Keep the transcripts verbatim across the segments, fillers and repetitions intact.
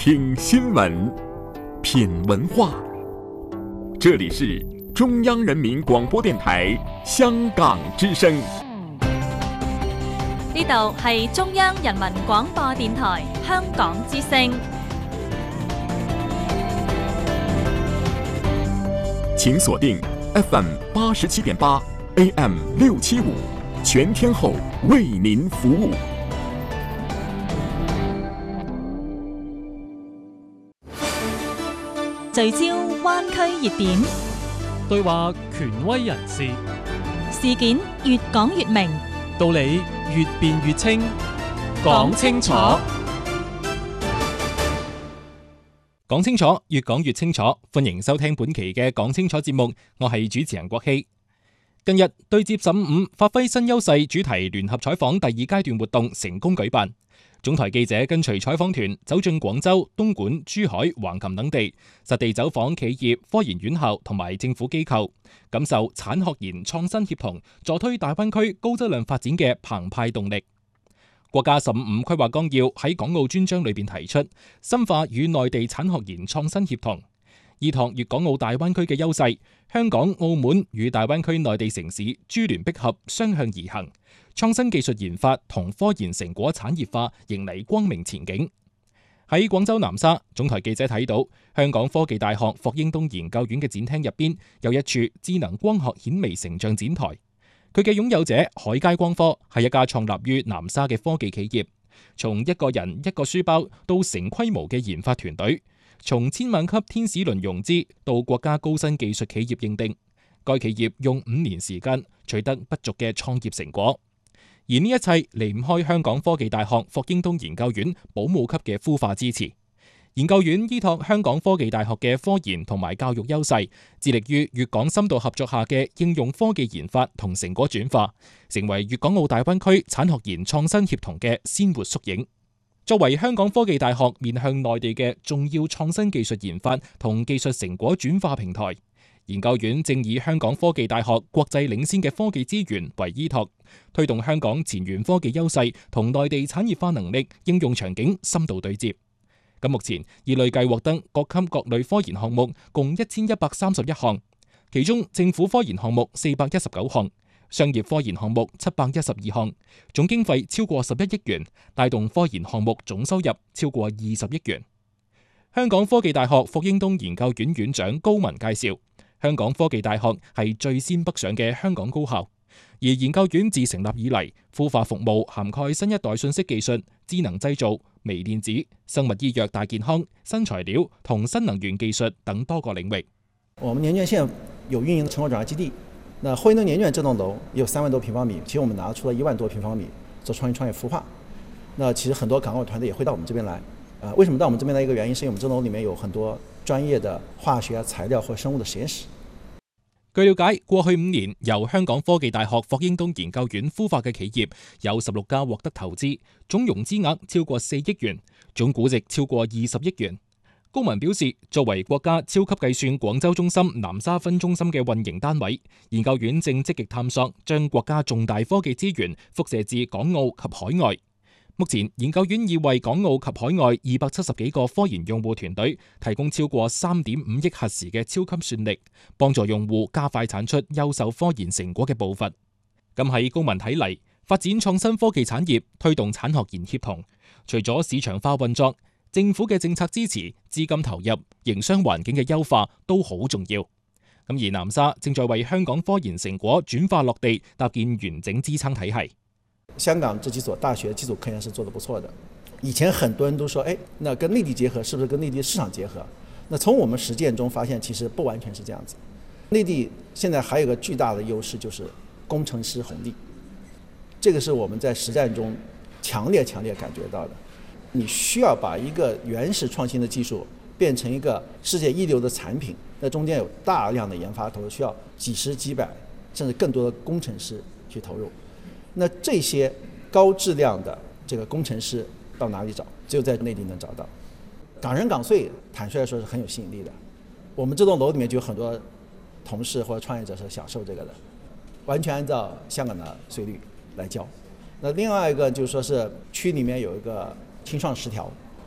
听新闻，品文化。这里是中央人民廣播電台香港之聲。 呢度係中央人民廣播電台香港之聲。 請鎖定 F M 八十七點八 A M 六七五，全天候為您服務。 聚焦灣區熱點， 對話權威人士， 事件越講越明， 道理越辯越清，講清楚，講清楚，越講越清楚。歡迎收聽本期嘅講清楚節目，我係主持人國希。近日對接十五發揮新優勢主題聯合採訪第二階段活動成功舉辦。總台記者跟隨採訪團走進廣州、東莞、珠海、橫琴等地，實地走訪企業、科研院校同埋政府機構，感受產學研創新協同助推大灣區高質量發展嘅澎湃動力。國家十五規劃綱要喺港澳專章裏邊提出，深化與內地產學研創新協同，依託粵港澳大灣區嘅優勢，香港、澳門與大灣區內地城市珠聯璧合，雙向而行，創新技術研發同科研成果產業化迎嚟光明前景。喺廣州南沙，總台記者睇到香港科技大學霍英東研究院嘅展廳入邊有一處智能光學顯微成像展台，佢嘅擁有者海佳光科係一家創立於南沙嘅科技企業，從一個人一個書包到成規模嘅研發團隊，從千萬級天使輪融資到國家高新技術企業認定，該企業用五年時間取得不俗嘅創業成果。而呢一切離唔開香港科技大學霍英東研究院保姆級嘅孵化支持。研究院依託香港科技大學嘅科研同埋教育優勢，致力於粵港深度合作下嘅應用科技研發同成果轉化，成為粵港澳大灣區產學研創新協同嘅鮮活縮影。作為香港科技大學面向內地嘅重要創新技術研發同技術成果轉化平台，研究院正以香港科技大學國際領先嘅科技資源為依託，推動香港前沿科技優勢同內地產業化能力應用場景深度對接。咁目前已累計獲得各級各類科研項目共一千一百三十一項，其中政府科研項目四百一十九項，商業科研項目七百一十二項，總經費超過十一億元，帶動科研項目總收入超過二十億元。香港科技大學霍英東研究院院長高文介紹，香港科技大學係最先北上嘅香港高校，而研究院自成立以嚟，孵化服務涵蓋新一代信息技術、智能製造、微電子、生物醫藥大健康、新材料同新能源技術等多個領域。 我們年眷現有運營的成果轉化基地，那霍英東年眷這棟樓也有三萬多平方米，其實我們拿出了一萬多平方米做創新創業孵化。那其實很多港澳團隊也會到我們這邊來，啊，為什麼到我們這邊來？一個原因是因為我們這棟樓裡面有很多專業的化學、材料或生物的實驗室。 據了解，過去五年由香港科技大學霍英東研究院孵化嘅企業有十六家獲得投資，總融資額超過四億元，總估值超過二十億元。高文表示，作為國家超級計算廣州中心南沙分中心嘅運營單位，研究院正積極探索將國家重大科技資源輻射至港澳及海外。目前研究院已為港澳及海外二百七十幾個科研用戶團隊提供超過三點五億核時嘅超級算力，幫助用戶加快產出優秀科研成果嘅步伐。咁喺高文睇嚟，發展創新科技產業，推動產學研協同，除咗市場化運作，政府嘅政策支持、資金投入、營商環境嘅優化都好重要。咁而南沙正在為香港科研成果轉化落地搭建完整支撐體系。 香港這幾所大學基礎科研是做得不錯的。以前很多人都說，誒，那跟內地結合是不是跟內地市場結合？那從我們實踐中發現，其實不完全是這樣子。內地現在還有一個巨大的優勢，就是工程師紅利。這個是我們在實戰中強烈強烈感覺到的。你需要把一個原始創新的技術變成一個世界一流的產品，那中間有大量的研發投入，需要幾十幾百甚至更多的工程師去投入。那這些高質量的這個工程師到哪裡找？只有在內地能找到。港人港稅，坦率來說是很有吸引力的。我們這棟樓裡面就有很多同事或者創業者是享受這個的，完全按照香港的稅率來交。那另外一個就是說是區裡面有一個青創十條，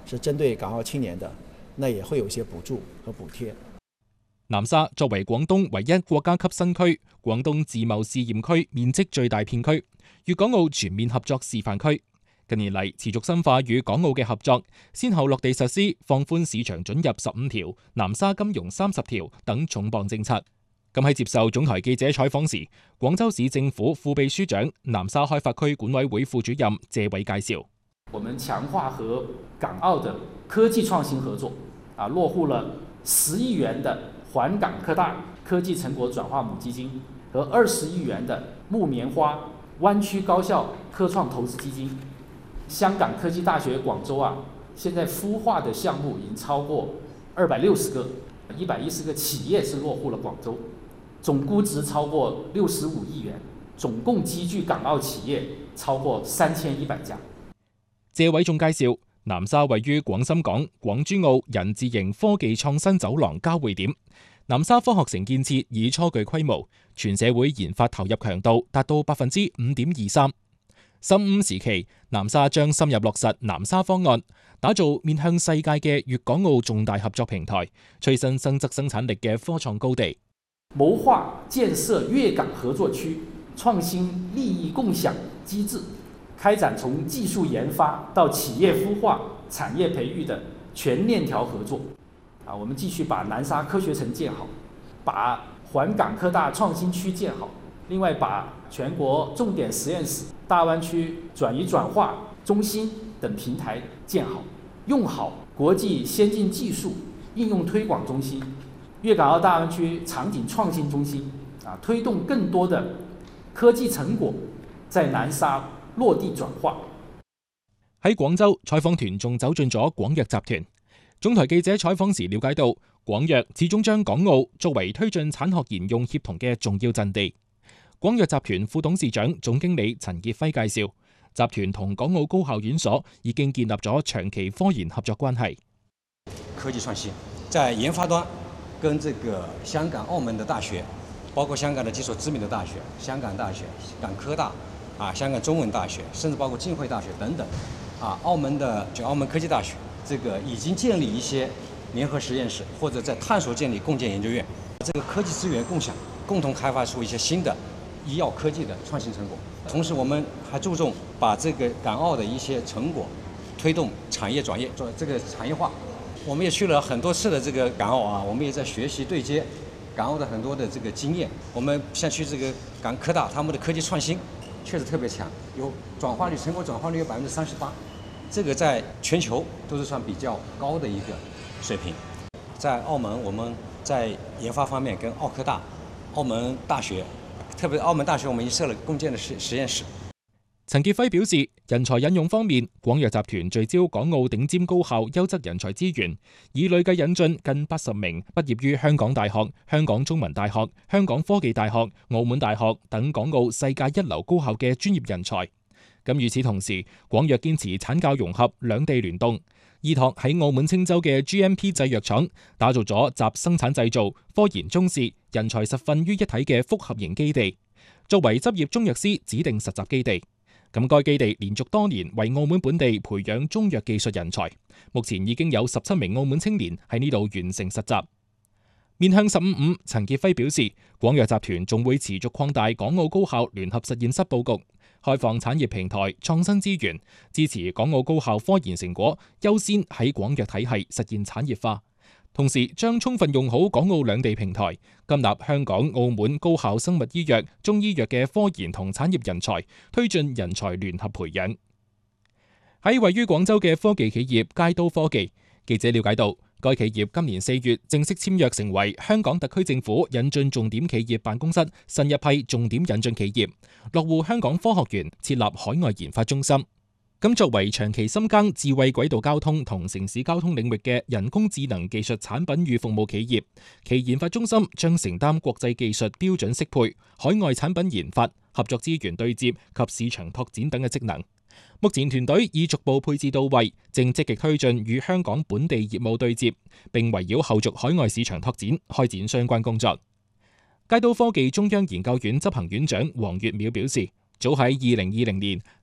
是針對港澳青年的，那也會有一些補助和補貼。 南沙作為廣東唯一國家級新區、廣東自貿試驗區面積最大片區、粵港澳全面合作示範區，近年嚟持續深化與港澳嘅合作，先後落地實施放寬市場准入十五條、南沙金融三十條等重磅政策。咁喺接受總台記者採訪時，廣州市政府副秘書長、南沙開發區管委會副主任謝偉介紹： 我們強化和港澳的科技創新合作，啊，落戶了十億元的環港科大科技成果轉化母基金和二十億元的木棉花灣區高校科創投資基金。香港科技大學廣州啊，現在孵化的項目已經超過二百六十個，一百一十個企業是落戶了廣州。總估值超過六十五億元，總共積聚港澳企業超過三千一百家。 謝偉仲介紹，南沙位於廣深港、廣珠澳人字形科技創新走廊交匯點，南沙科學城建設已初具規模，全社會研發投入強度達到百分之五點二三。十五時期，南沙將深入落實南沙方案，打造面向世界嘅粵港澳重大合作平台，催生增值生產力嘅科創高地。 謀劃建設粵港合作區，創新利益共享機制，開展從技術研發到企業孵化、產業培育的全鏈條合作。啊，我們繼續把南沙科學城建好，把環港科大創新區建好，另外把全國重點實驗室、大灣區轉移轉化中心等平台建好，用好國際先進技術應用推廣中心、粵港澳大灣區場景創新中心，啊，推動更多的科技成果在南沙落地轉化。 喺廣州，採訪團仲走進咗廣藥集團。總台記者採訪時了解到，廣藥始終將港澳作為推進產學研用協同嘅重要陣地。廣藥集團副董事長、總經理陳傑輝介紹，集團同港澳高校院所已經建立咗長期科研合作關係。 科技創新在研發端，跟這個香港、澳門的大學，包括香港的幾所知名的大學，香港大學、港科大，啊，香港中文大學，甚至包括浸會大學等等，啊，澳門的就澳門科技大學，這個已經建立一些聯合實驗室，或者在探索建立共建研究院，這個科技資源共享，共同開發出一些新的醫藥科技的創新成果。同時，我們還注重把這個港澳的一些成果推動產業轉業，做這個產業化。我們也去了很多次的這個港澳啊，我們也在學習對接港澳的很多的這個經驗。我們像去這個港科大，他們的科技創新確實特別強，有轉化率，成果轉化率有百分之三十八，這個在全球都是算比較高的一個水平。在澳門，我們在研發方面跟澳科大、澳門大學，特別澳門大學，我們已經設了共建的實實驗室。 陳傑輝表示，人才引用方面，廣藥集團聚焦港澳頂尖高校優質人才資源，已累計引進近八十名畢業於香港大學、香港中文大學、香港科技大學、澳門大學等港澳世界一流高校嘅專業人才。咁與此同時，廣藥堅持產教融合、兩地聯動，依託喺澳門青州嘅 G M P 製藥廠，打造咗集生產製造、科研中試、人才實訓於一體嘅複合型基地，作為執業中藥師指定實習基地。咁該基地連續多年為澳門本地培養中藥技術人才，目前已經有十七名澳門青年喺呢度完成實習。面向十五五，陳傑輝表示，廣藥集團仲會持續擴大港澳高校聯合實驗室佈局，開放產業平台、創新資源，支持港澳高校科研成果優先喺廣藥體系實現產業化。同時將充分用好港澳兩地平台，吸納香港、澳門高校生物醫藥、中醫藥嘅科研同產業人才，推進人才聯合培養。喺位於廣州嘅科技企業佳都科技，記者了解到，該企業今年四月正式簽約成為香港特區政府引進重點企業辦公室新一批重點引進企業，落戶香港科學園，設立海外研發中心。咁作為長期深耕智慧軌道交通同城市交通領域嘅人工智能技術產品與服務企業，其研發中心將承擔國際技術標準適配、海外產品研發、合作資源對接及市場拓展等嘅職能。目前團隊已逐步配置到位，正積極推進與香港本地業務對接，並圍繞後續海外市場拓展開展相關工作。佳都科技中央研究院執行院長黃月淼表示，早喺二零二零年，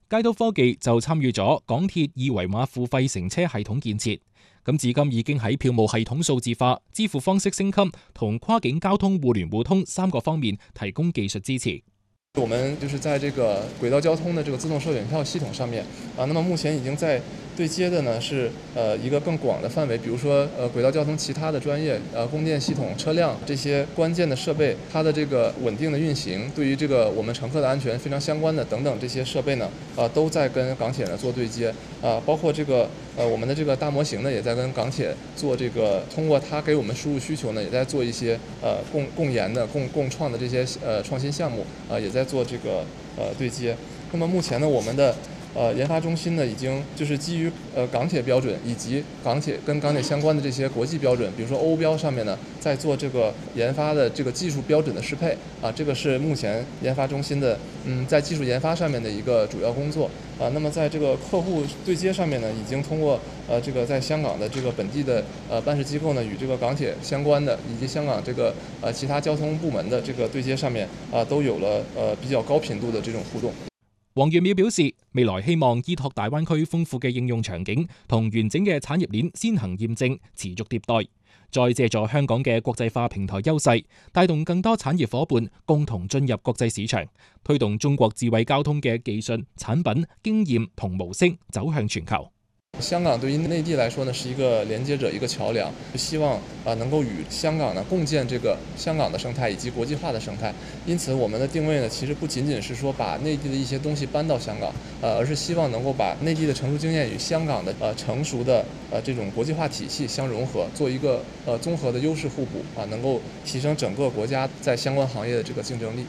佳都科技就參與咗港鐵二維碼付費乘車系統建設，咁至今已經喺票務系統數字化、支付方式升級同跨境交通互聯互通三個方面提供技術支持。 我們就是在這個軌道交通的這個自動售票票系統上面啊，那麼目前已經在對接的呢是呃一個更廣的範圍，比如說呃軌道交通其他的專業呃供電系統、車輛這些關鍵的設備，它的這個穩定的運行，對於這個我們乘客的安全非常相關的等等這些設備呢，啊都在跟港鐵呢做對接啊，包括這個呃我們的這個大模型呢也在跟港鐵做這個，通過它給我們輸入需求呢，也在做一些呃共共研的共共創的這些呃創新項目啊，也在做這個呃對接。那麼目前呢，我們的呃研發中心呢，已經就是基於呃港鐵標準以及港鐵跟港鐵相關的這些國際標準，比如說歐標上面呢，在做這個研發的這個技術標準的適配啊，這個是目前研發中心的嗯在技術研發上面的一個主要工作啊。那麼在這個客戶對接上面呢，已經通過呃這個在香港的這個本地的呃辦事機構呢，與這個港鐵相關的以及香港這個呃其他交通部門的這個對接上面啊，都有了呃比較高頻度的這種互動。 黃元淼表示，未來希望依託大灣區豐富嘅應用場景同完整嘅產業鏈先行驗證，持續迭代，再借助香港嘅國際化平台優勢，帶動更多產業夥伴共同進入國際市場，推動中國智慧交通嘅技術、產品、經驗同模式走向全球。 香港對於內地來說呢，是一個連接者，一個橋樑，希望啊能夠與香港呢共建這個香港的生態以及國際化的生態。因此，我們的定位呢，其實不僅僅是說把內地的一些東西搬到香港，呃，而是希望能夠把內地的成熟經驗與香港的呃成熟的呃這種國際化體系相融合，做一個呃綜合的優勢互補啊，能夠提升整個國家在相關行業的這個競爭力。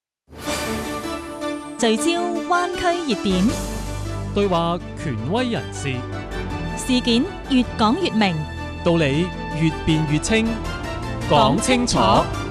聚焦灣區熱點， 對話權威人士， 事件越講越明， 道理越辯越清， 講清楚。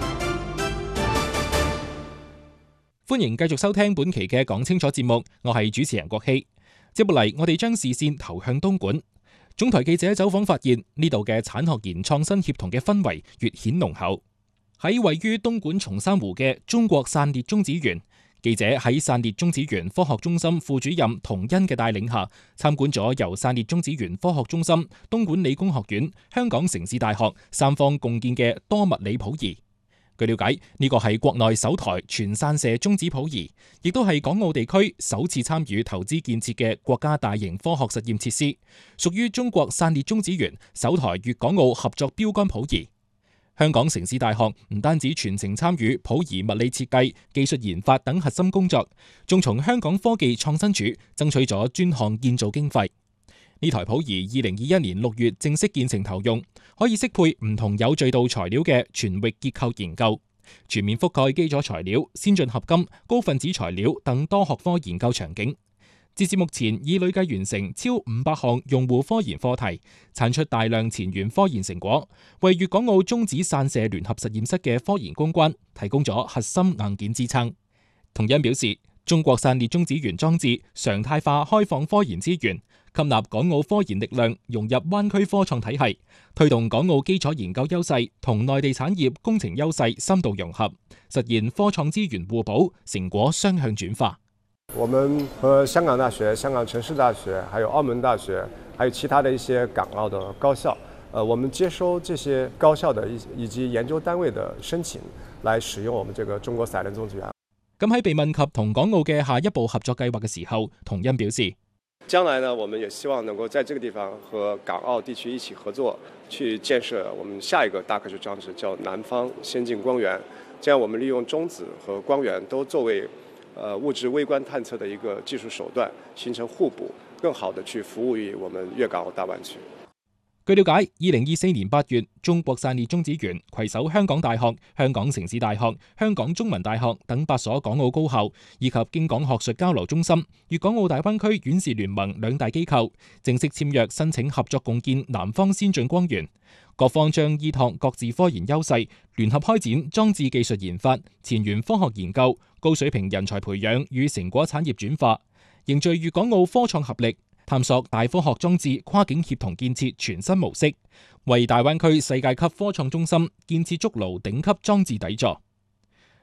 歡迎繼續收聽本期嘅講清楚節目，我係主持人郭希。接落嚟，我哋將視線投向東莞。總台記者走訪發現，呢度嘅產學研創新協同嘅氛圍越顯濃厚。喺位於東莞松山湖嘅中國散裂中子園，記者喺散裂中子園科學中心副主任童欣嘅帶領下，參觀咗由散裂中子園科學中心、東莞理工學院、香港城市大學三方共建嘅多物理譜儀。據了解，呢個係國內首台全散射中子譜儀，亦都係港澳地區首次參與投資建設嘅國家大型科學實驗設施，屬於中國散裂中子園首台粵港澳合作標杆譜儀。香港城市大學唔單止全程參與譜儀物理設計、技術研發等核心工作，仲從香港科技創新署爭取咗專項建造經費。呢台譜儀二零二一年六月正式建成投用，可以適配唔同有序度材料嘅全域結構研究，全面覆蓋基礎材料、先進合金、高分子材料等多學科研究場景。截至目前，已累計完成超五百項用戶科研課題，產出大量前沿科研成果，為粵港澳中子散射聯合實驗室嘅科研攻關提供咗核心硬件支撐。童欣表示，中國散裂中子園裝置常態化開放科研資源，吸納港澳科研力量融入灣區科創體系，推動港澳基礎研究優勢同內地產業工程優勢深度融合，實現科創資源互補，成果雙向轉化。 我們和香港大學、香港城市大學，還有澳門大學，還有其他的一些港澳的高校，呃，我們接收這些高校的以及研究單位的申請，來使用我們這個中國散裂中子園。 咁喺被問及同港澳嘅下一步合作計劃嘅時候，童欣表示， 將來呢，我們也希望能夠在這個地方和港澳地區一起合作，去建設我們下一個大科學裝置，叫南方先進光源。這樣我們利用中子和光源都作為呃物質微觀探測的一個技術手段，形成互補，更好地去服務於我們粵港澳大灣區。 據了解，二零二四年八月，中國散裂中子園攜手香港大學、香港城市大學、香港中文大學等八所港澳高校，以及京港學術交流中心、粵港澳大灣區院士聯盟兩大機構，正式簽約申請合作共建南方先進光源。各方將依託各自科研優勢，聯合開展裝置技術研發、前沿科學研究、高水平人才培養與成果產業轉化，凝聚粵港澳科創合力，探索大科學裝置跨境協同建設全新模式，為大灣區世界級科創中心建設築牢頂級裝置底座。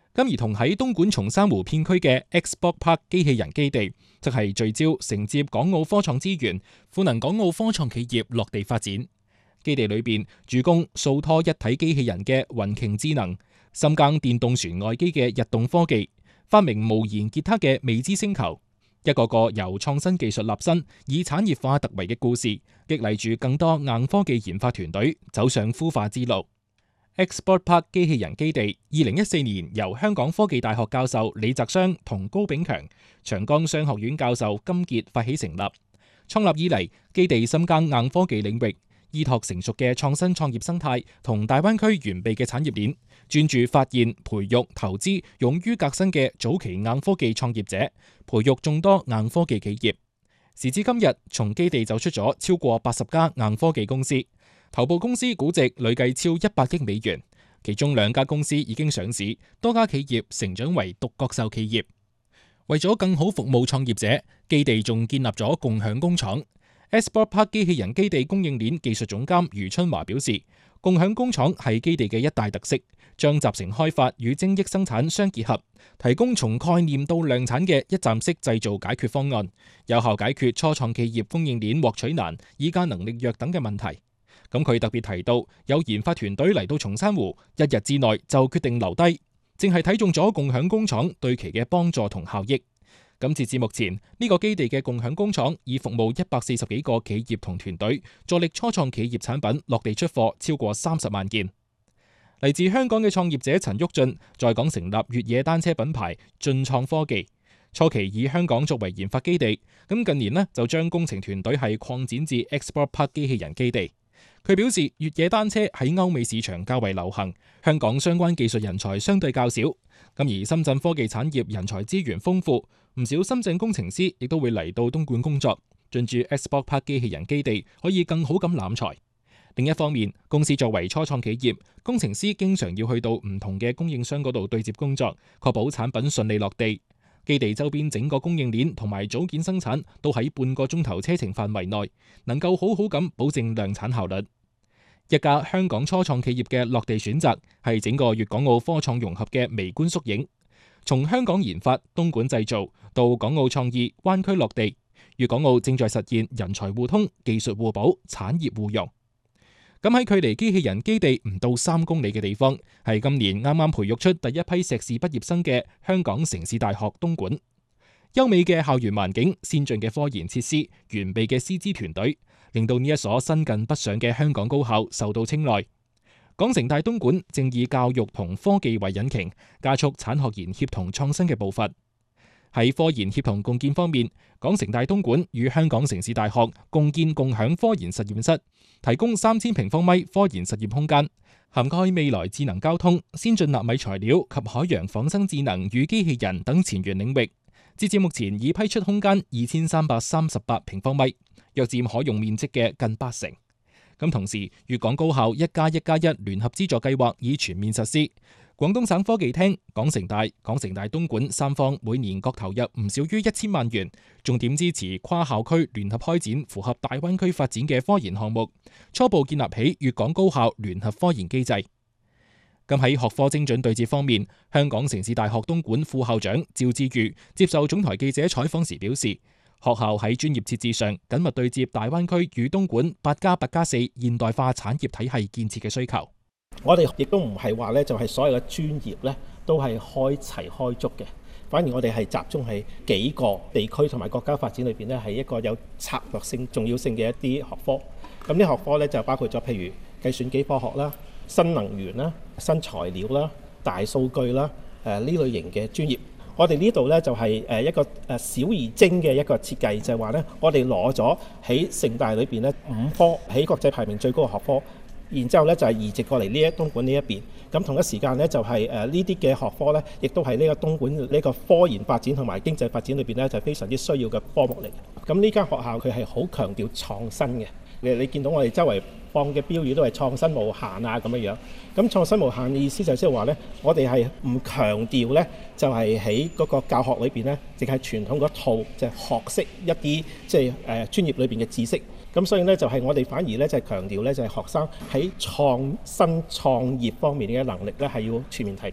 咁而同喺東莞松山湖片區嘅 Xbox Park 機器人基地，則係聚焦承接港澳科創資源，賦能港澳科創企業落地發展。基地裏邊主攻數拖一體機器人嘅雲鯨智能，深耕電動船外機嘅日動科技，發明無言吉他嘅未知星球，一個個由創新技術立身，以產業化突圍嘅故事，激勵住更多硬科技研發團隊走上孵化之路。Xbox Park 機器人基地二零一四年由香港科技大學教授李澤湘同高炳強、長江商學院教授金傑發起成立。創立以嚟，基地深耕硬科技領域，依託成熟嘅創新創業生態同大灣區完備嘅產業鏈，專注發現、培育、投資勇於革新嘅早期硬科技創業者，培育眾多硬科技企業。時至今日，從基地走出咗超過八十家硬科技公司。頭部公司估值累計超一百億美元，其中兩家公司已經上市，多家企業成長為獨角獸企業。為咗更好服務創業者，基地仲建立咗共享工廠。Xbox Park 機器人基地供應鏈技術總監余春華表示，共享工廠係基地嘅一大特色，將集成開發與精益生產相結合，提供從概念到量產嘅一站式製造解決方案，有效解決初創企業供應鏈獲取難、議價能力弱等嘅問題。咁佢特別提到，有研發團隊嚟到松山湖，一日之內就決定留低，正係睇中咗共享工廠對其嘅幫助同效益。咁截至目前，呢個基地嘅共享工廠已服務一百四十幾個企業同團隊，助力初創企業產品落地出貨超過三十萬件。嚟自香港嘅創業者陳旭俊，在港成立越野單車品牌進創科技，初期以香港作為研發基地，咁近年呢就將工程團隊係擴展至 Xbox Park 機器人基地。佢表示，越野單車喺歐美市場較為流行，香港相關技術人才相對較少。咁而深圳科技產業人才資源豐富，唔少深圳工程師亦都會嚟到東莞工作，進駐 Xbox Park 機器人基地，可以更好咁攬才。另一方面，公司作為初創企業，工程師經常要去到唔同嘅供應商嗰度對接工作，確保產品順利落地。基地周邊整個供應鏈同埋組件生產都喺半個鐘頭車程範圍內，能夠好好咁保證量產效率。一家香港初創企業嘅落地選擇係整個粵港澳科創融合嘅微觀縮影。從香港研發、東莞製造到港澳創意、灣區落地，粵港澳正在實現人才互通、技術互補、產業互融。咁喺距離機器人基地唔到三公里嘅地方，係今年啱啱培育出第一批碩士畢業生嘅香港城市大學東莞。優美嘅校園環境、先進嘅科研設施、完備嘅師資團隊，令到呢一所新近北上嘅香港高校受到青睞。港城大東莞正以教育同科技為引擎，加速產學研協同創新嘅步伐。喺科研協同共建方面，港城大東莞與香港城市大學共建共享科研實驗室，提供三千平方米科研實驗空間，涵蓋未來智能交通、先進納米材料及海洋仿生智能與機器人等前沿領域。截至目前已批出空間二千三百三十八平方米，約佔可用面積嘅近八成。咁同時，粵港高校一加一加一聯合資助計劃已全面實施。廣東省科技廳、港城大、港城大東莞三方每年各投入唔少於一千萬元，重點支持跨校區聯合開展符合大灣區發展嘅科研項目，初步建立起粵港高校聯合科研機制。咁喺學科精準對接方面，香港城市大學東莞副校長趙志宇接受總台記者採訪時表示，學校喺專業設置上緊密對接大灣區與東莞八加八加四現代化產業體系建設嘅需求。 我哋亦都唔係話咧，就係所有嘅專業咧都係開齊開足嘅，反而我哋係集中喺幾個地區同埋國家發展裏邊咧，係一個有策略性、重要性嘅一啲學科。咁呢學科咧就包括咗譬如計算機科學啦、新能源啦、新材料啦、大數據啦，誒呢類型嘅專業。我哋呢度咧就係誒一個誒小而精嘅一個設計，就係話咧，我哋攞咗喺城大裏邊咧五科喺國際排名最高嘅學科。然之後咧就係移植過嚟呢一東莞呢一邊，咁同一時間咧就係誒呢啲嘅學科咧，亦都係呢個東莞呢個科研發展同埋經濟發展裏邊咧就非常之需要嘅科目嚟。咁呢間學校佢係好強調創新嘅，你你見到我哋周圍放嘅標語都係創新無限啊咁樣樣。咁創新無限嘅意思就即係話咧，我哋係唔強調咧，就係喺嗰個教學裏邊咧，淨係傳統嗰套就係學識一啲即係誒專業裏邊嘅知識。咁所以咧就係我哋反而咧就係強調咧就係學生喺創新創業方面嘅能力咧係要全面提高。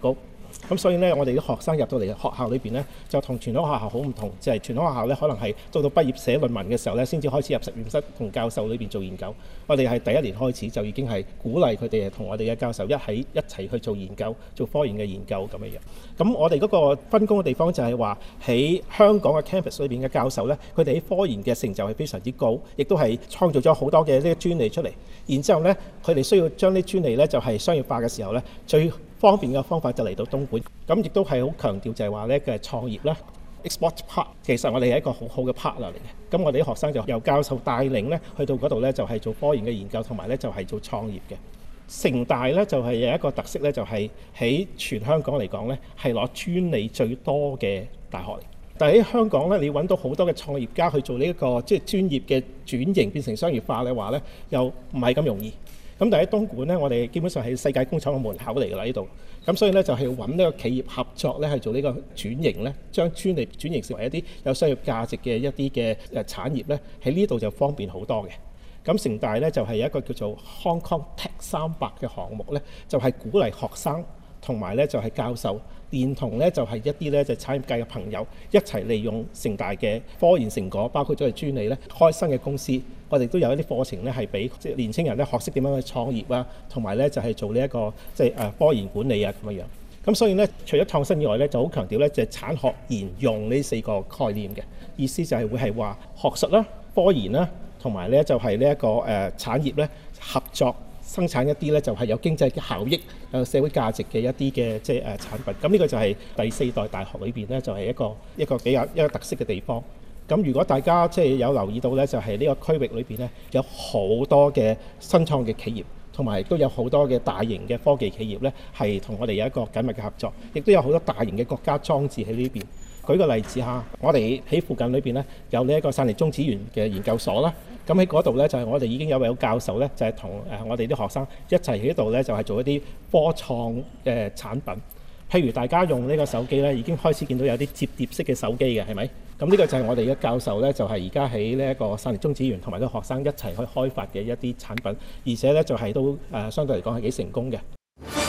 咁所以呢，我哋啲學生入到嚟學校裏邊呢，就同傳統學校好唔同，就係、是、傳統學校呢，可能係到到畢業寫論文嘅時候呢，先至開始入實驗室同教授裏邊做研究。我哋係第一年開始就已經係鼓勵佢哋同我哋嘅教授一喺一齊去做研究，做科研嘅研究咁樣樣。咁我哋嗰個分工嘅地方就係話喺香港嘅 campus 裏邊嘅教授呢，佢哋喺科研嘅成就係非常之高，亦都係創造咗好多嘅呢個專利出嚟。然之後呢，佢哋需要將啲專利呢，就係商業化嘅時候呢，最方便嘅方法就嚟到東莞。咁亦都係好強調就係話呢嘅創業啦 ，export part 其實我哋係一個好好嘅 partner 嚟嘅。咁我哋啲學生就由教授帶領呢，去到嗰度呢，就係做科研嘅研究，同埋呢就係做創業嘅。城大呢，就係有一個特色呢，就係喺全香港嚟講呢，係攞專利最多嘅大學嚟。但係喺香港咧，你揾到好多嘅創業家去做呢、這、一個即係專業嘅轉型變成商業化嘅話咧，又唔係咁容易。咁但係喺東莞咧，我哋基本上係世界工廠嘅門口嚟㗎啦呢度。咁所以咧就係揾呢個企業合作咧，係做呢個轉型咧，將專利轉型成為一啲有商業價值嘅一啲嘅誒產業咧，喺呢度就方便好多嘅。咁城大咧就係、是、一個叫做 Hong Kong Tech 三百嘅項目咧，就係、是、鼓勵學生同埋咧就係、是、教授。連同咧就係一啲咧就產業界嘅朋友一齊利用城大嘅科研成果，包括咗係專利咧，開新嘅公司。我哋都有一啲課程咧係俾即係年青人咧學識點樣去創業啊，同埋咧就係做呢一個即係誒科研管理啊咁樣樣。咁所以咧，除咗創新以外咧，就好強調咧就係產學研用呢四個概念嘅意思，就係會係話學術啦、科研啦，同埋咧就係呢一個誒產業咧合作。生產一啲咧就係有經濟嘅效益、有社會價值嘅一啲嘅即係誒產品。咁呢個就係第四代大學裏邊咧，就係一個一個比較一個特色嘅地方。咁如果大家即係有留意到咧，就係呢個區域裏邊咧有好多嘅新創嘅企業，同埋都有好多嘅大型嘅科技企業咧，係同我哋有一個緊密嘅合作，亦都有好多大型嘅國家裝置喺呢邊。舉個例子嚇，我哋喺附近裏邊咧有呢一個汕泥中子園嘅研究所啦。咁喺嗰度咧就係我哋已經有位教授咧，就係同誒我哋啲學生一齊喺度咧，就係做一啲科創嘅產品。譬如大家用呢個手機咧，已經開始見到有啲摺疊式嘅手機嘅，係咪？咁呢個就係我哋嘅教授咧，就係而家喺呢一個汕泥中子園同埋啲學生一齊去開發嘅一啲產品，而且咧就係都誒相對嚟講係幾成功嘅。